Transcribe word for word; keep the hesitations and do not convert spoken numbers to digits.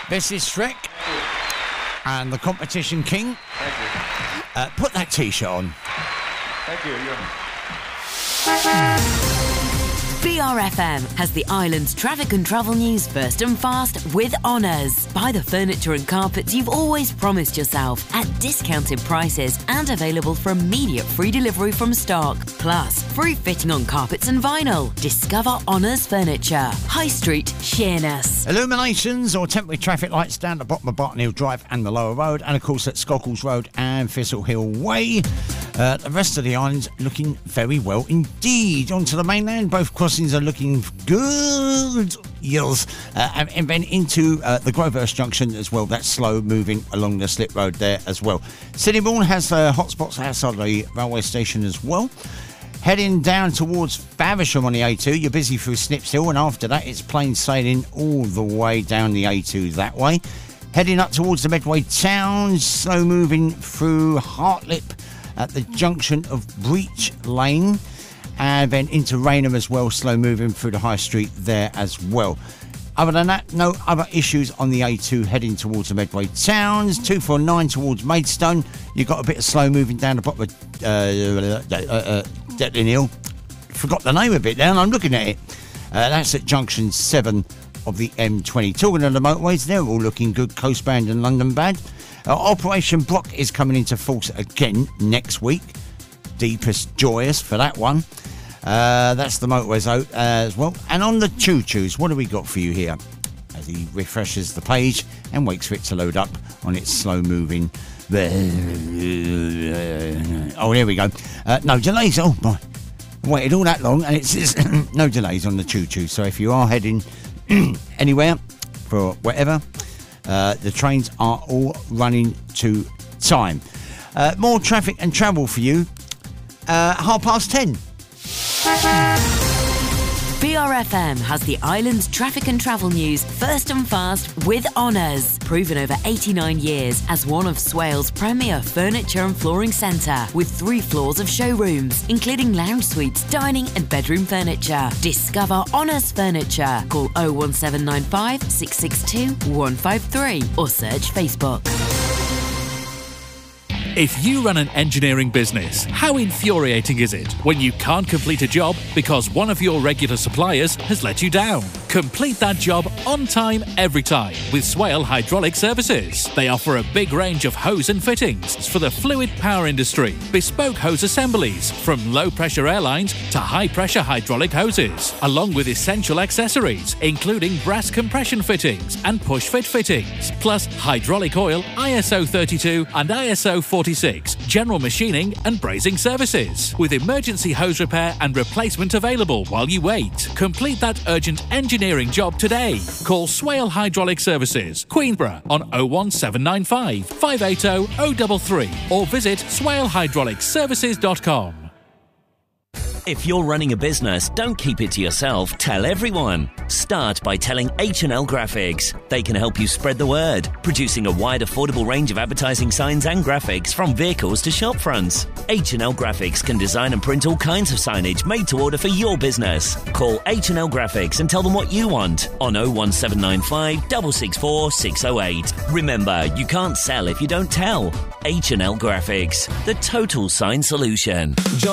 This is Shrek and the Competition King. Thank you. Uh, put that T-shirt on. Thank you. You're... B R F M has the island's traffic and travel news first and fast with Honours. Buy the furniture and carpets you've always promised yourself at discounted prices and available for immediate free delivery from stock. Plus, free fitting on carpets and vinyl. Discover Honours Furniture. High Street, Sheerness. Illuminations or temporary traffic lights down the bottom of Barton Hill Drive and the Lower Road, and of course at Scockles Road and Thistle Hill Way. Uh, the rest of the island's looking very well indeed. On to the mainland, both crossings are looking good. Yes. Uh, and, and then into uh, the Grovehurst Junction as well. That's slow moving along the slip road there as well. Sittingbourne has uh, hotspots outside the railway station as well. Heading down towards Faversham on the A two, you're busy through Snips Hill, and after that it's plain sailing all the way down the A two that way. Heading up towards the Medway town, slow moving through Hartlip at the junction of Breach Lane, and then into Raynham as well, slow moving through the High Street there as well. Other than that, no other issues on the A two heading towards the Medway towns. two forty-nine towards Maidstone, you've got a bit of slow moving down the bottom of uh, uh, uh, Detling Hill. Forgot the name of it now, I'm looking at it. Uh, that's at junction seven of the M twenty. Talking of the motorways, they're all looking good, coastbound and London bound. Uh, Operation Brock is coming into force again next week. Deepest joyous for that one. Uh, that's the motorways out uh, as well. And on the choo-choos, what do we got for you here? As he refreshes the page and waits for it to load up on its slow-moving... Oh, here we go. Uh, no delays. Oh, my. I waited all that long and it says no delays on the choo-choo. So if you are heading anywhere for whatever, uh, the trains are all running to time. Uh, more traffic and travel for you. Uh, half past ten. B R F M has the island's traffic and travel news first and fast with Honours. Proven over eighty-nine years as one of Swales' premier furniture and flooring centre, with three floors of showrooms, including lounge suites, dining and bedroom furniture. Discover Honours Furniture. Call oh one seven nine five, six six two, one five three or search Facebook. If you run an engineering business, how infuriating is it when you can't complete a job because one of your regular suppliers has let you down? Complete that job on time, every time with Swale Hydraulic Services. They offer a big range of hose and fittings for the fluid power industry, bespoke hose assemblies from low-pressure airlines to high-pressure hydraulic hoses, along with essential accessories, including brass compression fittings and push-fit fittings, plus hydraulic oil, I S O thirty-two and I S O forty-six, general machining and brazing services, with emergency hose repair and replacement available while you wait. Complete that urgent engineering job today. Call Swale Hydraulic Services, Queenborough on oh one seven nine five, five eight oh, oh three three or visit swale hydraulic services dot com. If you're running a business, don't keep it to yourself. Tell everyone. Start by telling H and L Graphics. They can help you spread the word, producing a wide, affordable range of advertising signs and graphics from vehicles to shop fronts. H and L Graphics can design and print all kinds of signage made to order for your business. Call H and L Graphics and tell them what you want on oh one seven nine five, six six four, six oh eight. Remember, you can't sell if you don't tell. H and L Graphics, the total sign solution.